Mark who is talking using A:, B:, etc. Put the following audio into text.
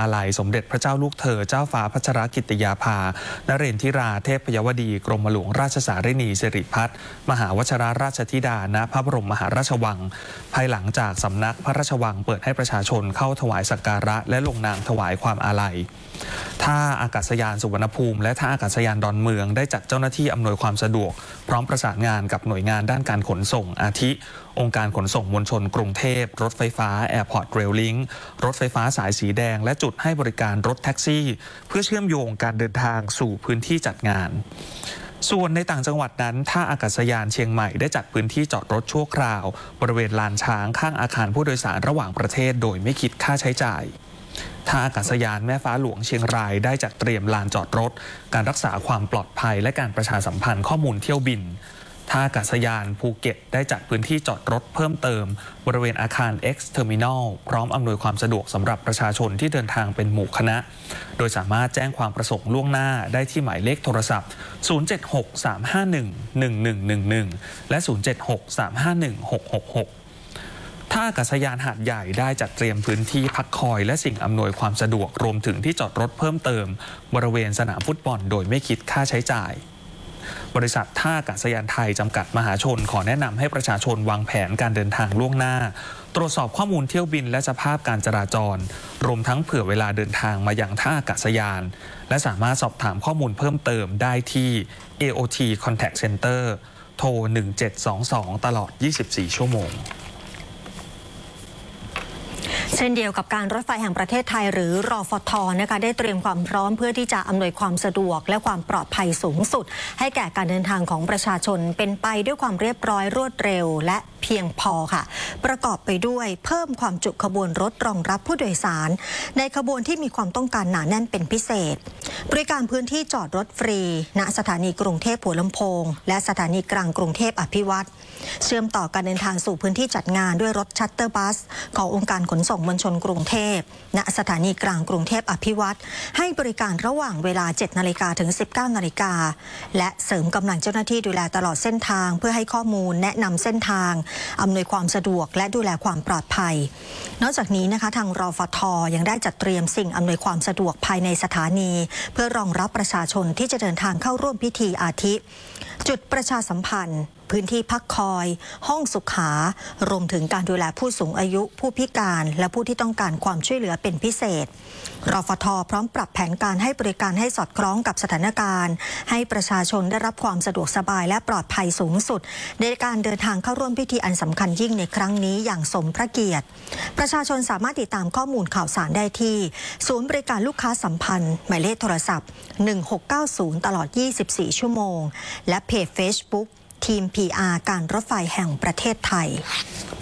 A: อาลัยสมเด็จพระเจ้าลูกเธอเจ้าฟ้าพัชรกิติยาภานเรนทิราเทพยวดีกรมหลวงราชสารินีสิริพัฒน์มหาวชิรราชธิดาณพระบรมมหาราชวังภายหลังจากสำนักพระราชวังเปิดให้ประชาชนเข้าถวายสักการะและลงนามถวายความอาลัยท่าอากาศยานสุวรรณภูมิและท่าอากาศยานดอนเมืองได้จัดเจ้าหน้าที่อำนวยความสะดวกพร้อมประสานงานกับหน่วยงานด้านการขนส่งอาทิองค์การขนส่งมวลชนกรุงเทพรถไฟฟ้า Airport Rail Link รถไฟฟ้าสายสีแดงและจุดให้บริการรถแท็กซี่เพื่อเชื่อมโยงการเดินทางสู่พื้นที่จัดงานส่วนในต่างจังหวัดนั้นท่าอากาศยานเชียงใหม่ได้จัดพื้นที่จอดรถชั่วคราวบริเวณลานช้างข้างอาคารผู้โดยสารระหว่างประเทศโดยไม่คิดค่าใช้จ่ายท่าอากาศยานแม่ฟ้าหลวงเชียงรายได้จัดเตรียมลานจอดรถการรักษาความปลอดภัยและการประชาสัมพันธ์ข้อมูลเที่ยวบินท่าอากาศยานภูเก็ตได้จัดพื้นที่จอดรถเพิ่มเติมบริเวณอาคาร X Terminal พร้อมอำนวยความสะดวกสำหรับประชาชนที่เดินทางเป็นหมู่คณะโดยสามารถแจ้งความประสงค์ล่วงหน้าได้ที่หมายเลขโทรศัพท์ 076-351-1111 และ 076-351-666ท่าอากาศยานหาดใหญ่ได้จัดเตรียมพื้นที่พักคอยและสิ่งอำนวยความสะดวกรวมถึงที่จอดรถเพิ่มเติมบริเวณสนามฟุตบอลโดยไม่คิดค่าใช้จ่ายบริษัทท่าอากาศยานไทยจำกัดมหาชนขอแนะนำให้ประชาชนวางแผนการเดินทางล่วงหน้าตรวจสอบข้อมูลเที่ยวบินและสภาพการจราจรรวมทั้งเผื่อเวลาเดินทางมายังท่าอากาศยานและสามารถสอบถามข้อมูลเพิ่มเติมได้ที่ AOT Contact Center โทร 1722 ตลอด 24 ชั่วโมง
B: เช่นเดียวกับการรถไฟแห่งประเทศไทยหรือรฟท.นะคะได้เตรียมความพร้อมเพื่อที่จะอำนวยความสะดวกและความปลอดภัยสูงสุดให้แก่การเดินทางของประชาชนเป็นไปด้วยความเรียบร้อยรวดเร็วและเพียงพอค่ะประกอบไปด้วยเพิ่มความจุขบวนรถรองรับผู้โดยสารในขบวนที่มีความต้องการหนาแน่นเป็นพิเศษบริการพื้นที่จอดรถฟรีณสถานีกรุงเทพหัวลำโพงและสถานีกลางกรุงเทพอภิวัตรเชื่อมต่อการเดินทางสู่พื้นที่จัดงานด้วยรถชัตเตอร์บัสขององค์การขนส่งมวลชนกรุงเทพณสถานีกลางกรุงเทพอภิวัตรให้บริการระหว่างเวลา 7 นาฬิกาถึง 19 นาฬิกาและเสริมกำลังเจ้าหน้าที่ดูแลตลอดเส้นทางเพื่อให้ข้อมูลแนะนำเส้นทางอำนวยความสะดวกและดูแลความปลอดภัยนอกจากนี้นะคะทางรฟท.ยังได้จัดเตรียมสิ่งอำนวยความสะดวกภายในสถานีเพื่อรองรับประชาชนที่จะเดินทางเข้าร่วมพิธีอาทิจุดประชาสัมพันธ์พื้นที่พักคอยห้องสุขารวมถึงการดูแลผู้สูงอายุผู้พิการและผู้ที่ต้องการความช่วยเหลือเป็นพิเศษรฟท.พร้อมปรับแผนการให้บริการให้สอดคล้องกับสถานการณ์ให้ประชาชนได้รับความสะดวกสบายและปลอดภัยสูงสุดในการเดินทางเข้าร่วมพิธีอันสำคัญยิ่งในครั้งนี้อย่างสมพระเกียรติประชาชนสามารถติดตามข้อมูลข่าวสารได้ที่ศูนย์บริการลูกค้าสัมพันธ์หมายเลขโทรศัพท์1690ตลอด24ชั่วโมงและเพจ Facebookทีม PR การรถไฟแห่งประเทศไทย